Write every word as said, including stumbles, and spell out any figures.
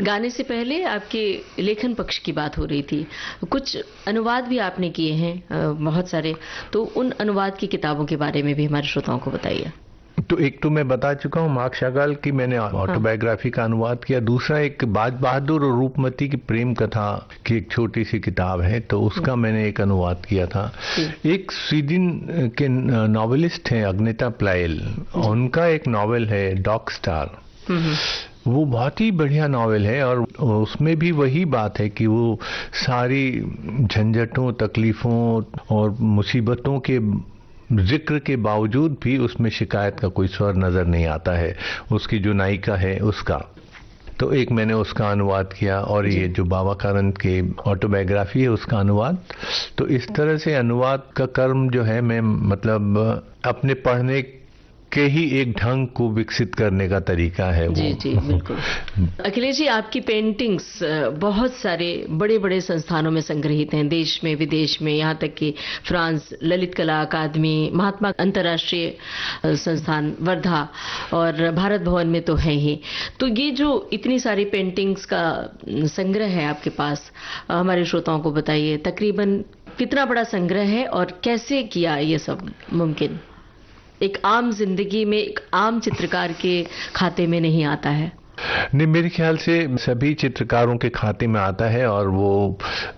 गाने से पहले आपके लेखन पक्ष की बात हो रही थी। कुछ अनुवाद भी आपने किए हैं अ, बहुत सारे, तो उन अनुवाद की किताबों के बारे में भी हमारे श्रोताओं को बताइए। तो एक तो मैं बता चुका हूँ मार्क शागाल की मैंने ऑटोबायोग्राफी का अनुवाद किया। दूसरा एक बाज बहादुर और रूपमती की प्रेम कथा की एक छोटी सी किताब है, तो उसका मैंने एक अनुवाद किया था। एक स्वीडन के नॉवेलिस्ट हैं अग्नेटा प्लाइल, उनका एक नॉवेल है डॉग स्टार। वो बहुत ही बढ़िया नॉवेल है और उसमें भी वही बात है कि वो सारी झंझटों, तकलीफों और मुसीबतों के जिक्र के बावजूद भी उसमें शिकायत का कोई स्वर नजर नहीं आता है, उसकी जो नायिका है उसका। तो एक मैंने उसका अनुवाद किया, और ये जो बाबा कारंत के ऑटोबायोग्राफी है उसका अनुवाद। तो इस तरह से अनुवाद का कर्म जो है, मैं मतलब अपने पढ़ने के ही एक ढंग को विकसित करने का तरीका है वो। जी जी बिल्कुल। अखिलेश जी, आपकी पेंटिंग्स बहुत सारे बड़े बड़े संस्थानों में संग्रहित हैं, देश में विदेश में, यहाँ तक कि फ्रांस ललित कला अकादमी, महात्मा अंतर्राष्ट्रीय संस्थान वर्धा और भारत भवन में तो है ही। तो ये जो इतनी सारी पेंटिंग्स का संग्रह है आपके पास, हमारे श्रोताओं को बताइए तकरीबन कितना बड़ा संग्रह है और कैसे किया ये सब मुमकिन? एक आम जिंदगी में एक आम चित्रकार के खाते में नहीं आता है। नहीं, मेरे ख्याल से सभी चित्रकारों के खाते में आता है, और वो